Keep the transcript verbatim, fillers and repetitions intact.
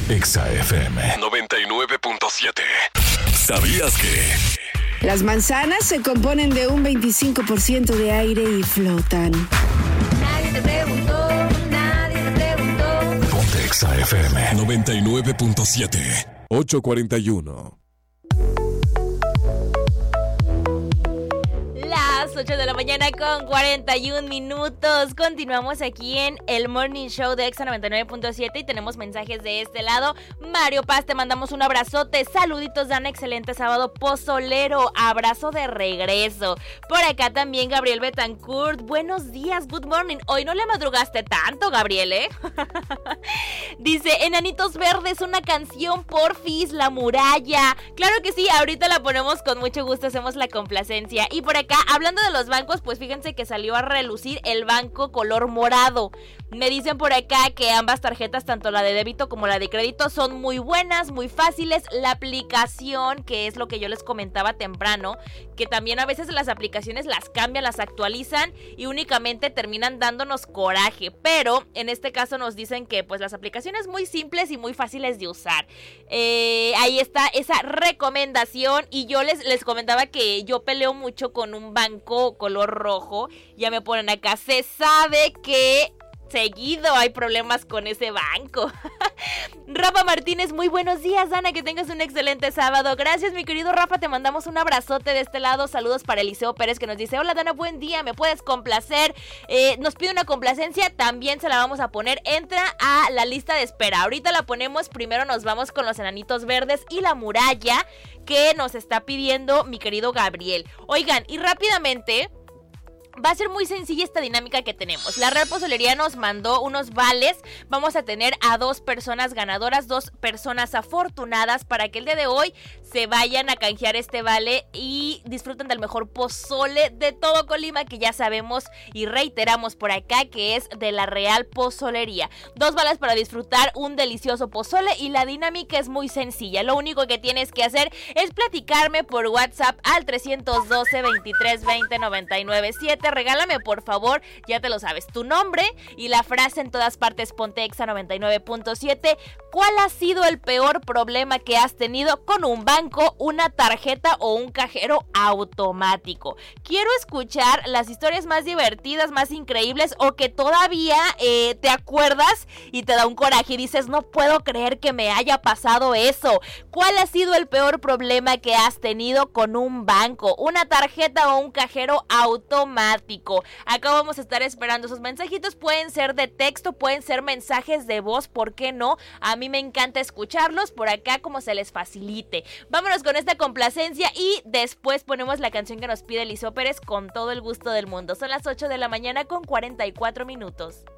Exa F M noventa y nueve punto siete. ¿Sabías que las manzanas se componen de un veinticinco por ciento de aire y flotan? Nadie te preguntó, nadie te preguntó. Ponte Exa F M noventa y nueve punto siete. ocho cuarenta y uno. Las ocho de la mañana con cuarenta y un minutos. Continuamos aquí en el Morning Show de Exa noventa y nueve punto siete y tenemos mensajes de este lado. Mario Paz, te mandamos un abrazote. Saluditos, Dan, excelente sábado pozolero. Abrazo de regreso. Por acá también Gabriel Betancourt. Buenos días, good morning. Hoy no le madrugaste tanto, Gabriel, ¿eh? Dice, Enanitos Verdes, una canción, porfis, La Muralla. Claro que sí, ahorita la ponemos con mucho gusto, hacemos la complacencia. Y por acá, hablando de los bancos, pues fíjense que salió a relucir el banco color morado. Me dicen por acá que ambas tarjetas, tanto la de débito como la de crédito, son muy buenas, muy fáciles. La aplicación, que es lo que yo les comentaba temprano, que también a veces las aplicaciones las cambian, las actualizan y únicamente terminan dándonos coraje. Pero en este caso nos dicen que pues las aplicaciones muy simples y muy fáciles de usar. Eh, ahí está esa recomendación. Y yo les, les comentaba que yo peleo mucho con un banco color rojo. Ya me ponen acá, se sabe que seguido hay problemas con ese banco. Rafa Martínez, muy buenos días, Dana, que tengas un excelente sábado. Gracias, mi querido Rafa, te mandamos un abrazote de este lado. Saludos para Eliseo Pérez, que nos dice, hola Dana, buen día, ¿me puedes complacer? Eh, nos pide una complacencia, también se la vamos a poner. Entra a la lista de espera, ahorita la ponemos. Primero nos vamos con los Enanitos Verdes y La Muralla, que nos está pidiendo mi querido Gabriel. Oigan, y rápidamente, va a ser muy sencilla esta dinámica que tenemos. La Real Pozolería nos mandó unos vales. Vamos a tener a dos personas ganadoras, dos personas afortunadas, para que el día de hoy se vayan a canjear este vale y disfruten del mejor pozole de todo Colima, que ya sabemos y reiteramos por acá que es de la Real Pozolería. Dos vales para disfrutar un delicioso pozole, y la dinámica es muy sencilla. Lo único que tienes que hacer es platicarme por WhatsApp al trescientos doce, veintitrés, veinte, noventa y nueve, siete. Regálame, por favor, ya te lo sabes, tu nombre y la frase en todas partes, ponte Exa noventa y nueve punto siete. ¿Cuál ha sido el peor problema que has tenido con un banco, una tarjeta o un cajero automático? Quiero escuchar las historias más divertidas, más increíbles, o que todavía eh, te acuerdas y te da un coraje y dices, no puedo creer que me haya pasado eso. ¿Cuál ha sido el peor problema que has tenido con un banco, una tarjeta o un cajero automático? Acá vamos a estar esperando esos mensajitos. Pueden ser de texto, pueden ser mensajes de voz, ¿por qué no? A mí me encanta escucharlos por acá, como se les facilite. Vámonos con esta complacencia y después ponemos la canción que nos pide Eliseo Pérez con todo el gusto del mundo. Son las ocho de la mañana con cuarenta y cuatro minutos.